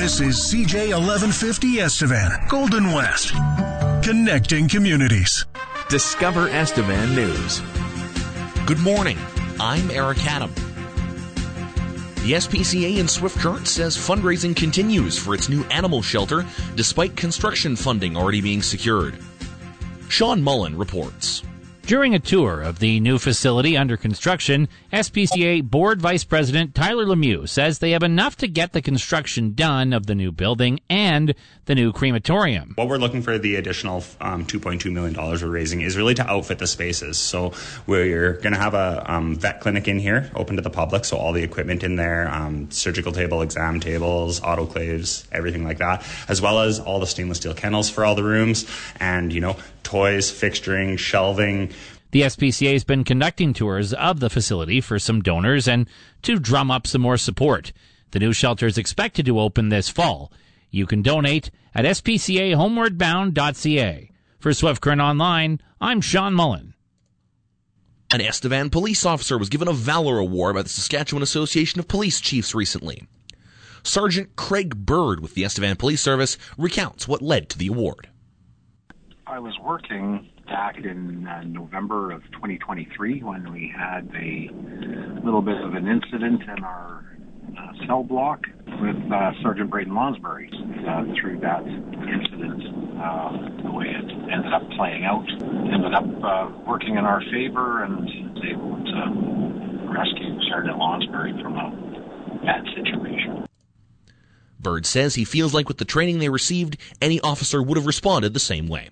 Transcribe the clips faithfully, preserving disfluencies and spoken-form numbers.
This is C J eleven fifty Estevan, Golden West. Connecting communities. Discover Estevan News. Good morning. I'm Eric Adam. The S P C A in Swift Current says fundraising continues for its new animal shelter despite construction funding already being secured. Sean Mullen reports. During a tour of the new facility under construction, S P C A Board Vice President Tyler Lemieux says they have enough to get the construction done of the new building and the new crematorium. What we're looking for, the additional um, two point two million dollars we're raising, is really to outfit the spaces. So we're going to have a um, vet clinic in here, open to the public, so all the equipment in there, um, surgical table, exam tables, autoclaves, everything like that, as well as all the stainless steel kennels for all the rooms, and, you know, toys, fixturing, shelving. The S P C A has been conducting tours of the facility for some donors and to drum up some more support. The new shelter is expected to open this fall. You can donate at s p c a homeward bound dot c a. For Swift Current Online, I'm Sean Mullen. An Estevan police officer was given a Valor Award by the Saskatchewan Association of Police Chiefs recently. Sergeant Craig Bird with the Estevan Police Service recounts what led to the award. I was working back in uh, November of twenty twenty-three when we had a little bit of an incident in our uh, cell block with uh, Sergeant Braden Lonsbury. Uh, through that incident, uh, the way it ended up playing out, ended up uh, working in our favor and was able to rescue Sergeant Lonsbury from a bad situation. Bird says he feels like with the training they received, any officer would have responded the same way.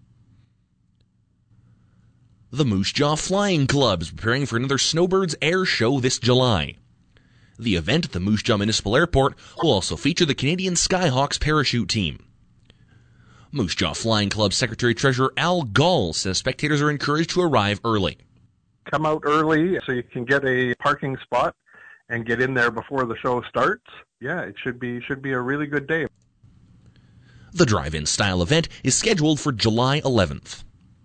The Moose Jaw Flying Club is preparing for another Snowbirds Air Show this July. The event at the Moose Jaw Municipal Airport will also feature the Canadian Skyhawks parachute team. Moose Jaw Flying Club Secretary-Treasurer Al Gall says spectators are encouraged to arrive early. Come out early so you can get a parking spot and get in there before the show starts. Yeah, it should be should be a really good day. The drive-in style event is scheduled for July eleventh.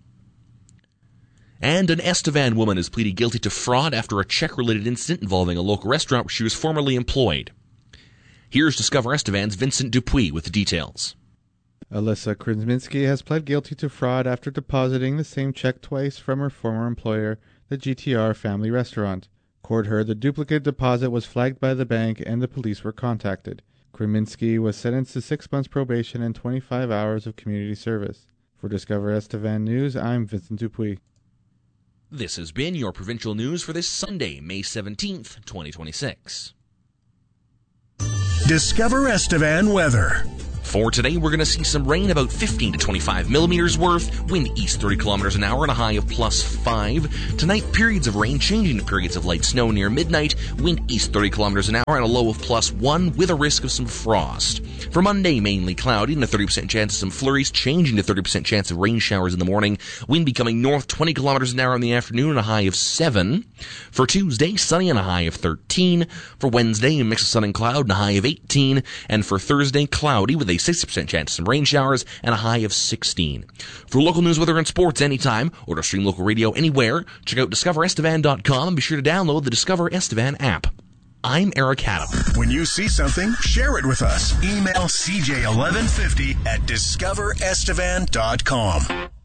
And an Estevan woman has pleaded guilty to fraud after a check-related incident involving a local restaurant where she was formerly employed. Here's Discover Estevan's Vincent Dupuis with the details. Alyssa Krzyminski has pled guilty to fraud after depositing the same check twice from her former employer, the G T R Family Restaurant. Court heard the duplicate deposit was flagged by the bank and the police were contacted. Krzyminski was sentenced to six months probation and twenty-five hours of community service. For Discover Estevan News, I'm Vincent Dupuis. This has been your provincial news for this Sunday, May seventeenth, twenty twenty-six. Discover Estevan weather. For today, we're going to see some rain, about fifteen to twenty-five millimeters worth, wind east thirty kilometers an hour and a high of plus five. Tonight, periods of rain changing to periods of light snow near midnight, wind east thirty kilometers an hour and a low of plus one with a risk of some frost. For Monday, mainly cloudy and a thirty percent chance of some flurries, changing to thirty percent chance of rain showers in the morning, wind becoming north twenty kilometers an hour in the afternoon and a high of seven. For Tuesday, sunny and a high of thirteen. For Wednesday, a mix of sun and cloud and a high of eighteen. And for Thursday, cloudy with a sixty percent chance of some rain showers and a high of sixteen. For local news, weather, and sports anytime, or to stream local radio anywhere, check out discover estevan dot com and be sure to download the Discover Estevan app. I'm Eric Adam. When you see something, share it with us. Email c j eleven fifty at discover estevan dot com.